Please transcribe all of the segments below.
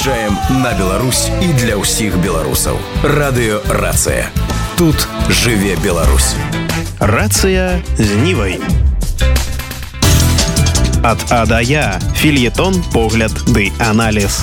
Выязджаем на Беларусь і для ўсіх беларусаў. Радыё «Рацыя». Тут жыве Беларусь. Рацыя з Нівай. Ад А да Я. Фельетон, погляд ды аналіз.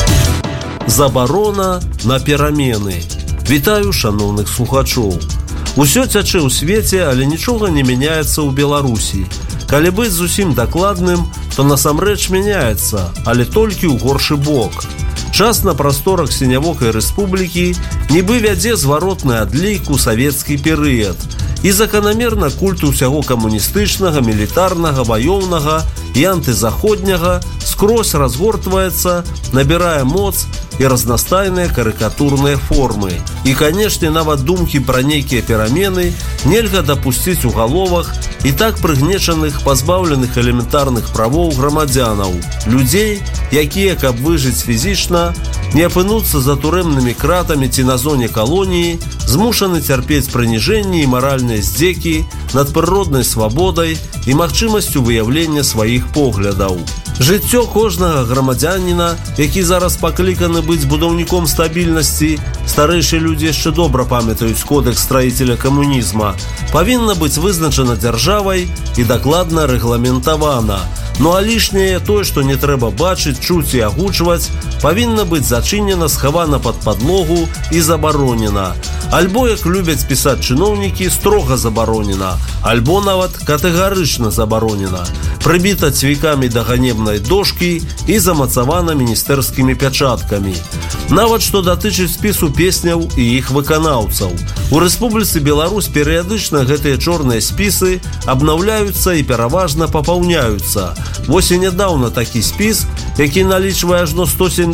Забарона на перамены. Вітаю шаноўных слухачоў. Усё цячэ ў свеце, але нічога не мяняецца ў Беларусі. Калі быць зусім дакладным, то насамрэч мяняецца, але толькі ў горшы бок. Час на прасторах сінявокай рэспублікі нібы вядзе зваротны адлік у савецкі перыяд. І заканамерна культ усяго камуністычнага, мілітарнага, ваёўнага і антызаходняга скрозь разгортваецца, набірае моц і разнастайныя карыкатурныя формы. І, канешне, нават думкі пра нейкія перамены нельга дапусціць у галовах і так прыгнечаных, пазбаўленых элементарных правоў грамадзянаў, людзей, якія, каб выжыць фізічна, не апынуцца за турэмнымі кратамі ці на зоне калоніі, змушаны цярпець прыніжэнні і маральныя здзекі над прыроднай свабодай і магчымасцю выяўлення сваіх поглядаў. Жыццё кожнага грамадзяніна, які зараз пакліканы быць будаўніком стабільнасці, старэйшыя людзі яшчэ добра памятаюць кодэкс строителя камунізма, павінна быць вызначана дзяржавай і дакладна рэгламентавана. Ну а лішняе тое, што не трэба бачыць, чуць і агучваць, павінна быць зачынена, схавана пад падлогу і забаронена. Альбо, як любяць пісаць чыноўнікі, строга забаронена, альбо нават катэгарычна забаронена, прыбіта цвікамі да ганебнай дошкі і замацавана міністэрскімі пячаткамі. Нават што датычыць спісу песняў і іх выканаўцаў. У Рэспубліцы Беларусь перыядычна гэтыя чорныя спісы абнаўляюцца і пераважна папаўняюцца. Вось і нядаўна такі спіс, які налічвае ажно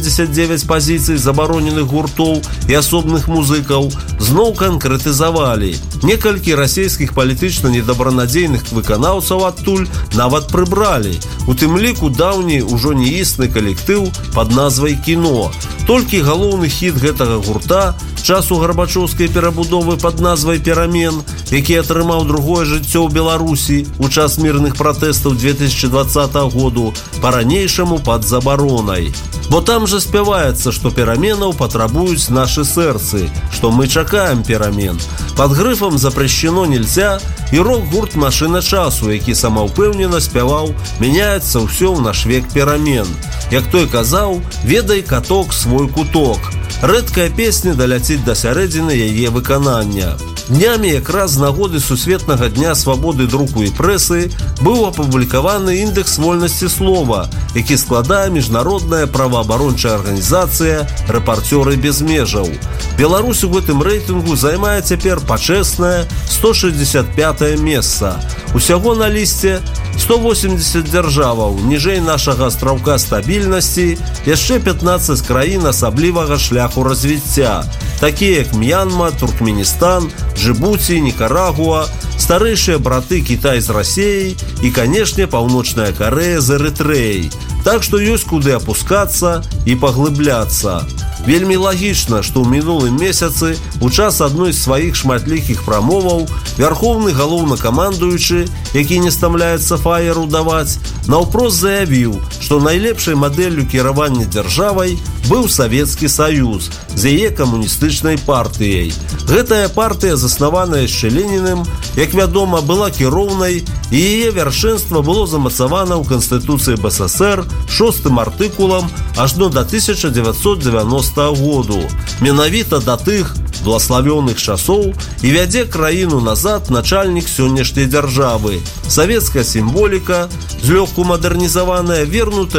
179 пазіцый забароненых гуртоў і асобных музыкаў, зноў канкрэтызавалі. Некалькі расійскіх палітычна недабранадзейных выканаўцаў адтуль нават прыбралі. У тым ліку даўні ўжо неісны калектыў пад назвай «Кіно». Толькі галоўны хіт гэтага гурта, часу гарбачоўскай перабудовы пад назвай «Перамен», які атрымаў другое жыццё ў Беларусі ў час мірных пратэстаў 2020 году, па-ранейшаму пад забаронай. Бо там жа спяваецца, што пераменаў патрабуюць нашы сэрцы, што мы чакаем перамен. Пад грыфам «Запрещено нельзя» і рок-гурт «Машына часу», які самаўпэўнена спяваў «Мяняецца ўсё ў наш век перамен». Як той казаў, ведай каток свой куток. Рэдкая песня даляціць да сярэдзіны яе выканання. Днямі якраз з нагоды Сусветнага дня свабоды друку і прэсы быў апублікаваны індэкс вольнасці слова, які складае міжнародная праваабарончая арганізацыя «Рэпарцёры без межаў». Беларусь у гэтым рэйтынгу займае цяпер пачэснае 165-е месца. Усяго на лісце 180 дзяржаваў, ніжэй нашага астраўка стабільнасці, яшчэ 15 краін асаблівага шляху развіцця, такія як М'янма, Туркменістан, Джибуці, Нікарагуа, старэйшыя браты Кітай з Расіяй і, канешне, Паўночная Карэя з Эрытрэяй. Так што ёсць куды апускацца і паглыбляцца. Вельмі лагічна, што ў мінулым месяцы у час адной з сваіх шматлікіх прамоваў вярхоўны галоўнакамандуючы, які не стамляецца фаеру даваць, наўпрост заявіў, што найлепшай мадэллю кіравання дзяржавай быў Савецкі Саюз з яе камуністычнай партыяй. Гэтая партыя, заснаваная яшчэ Ленінам, як вядома, была кіроўнай, і яе вяршэнства было замацавана ў Канстытуцыі БССР 6-м артыкулам ажно да 1990 году. Менавіта да тых благословенных часоў і вядзе краіну назад начальнік сённяшняй дзяржавы. Савецкая сімволіка, злёгку мадэрнізаваная, вернутая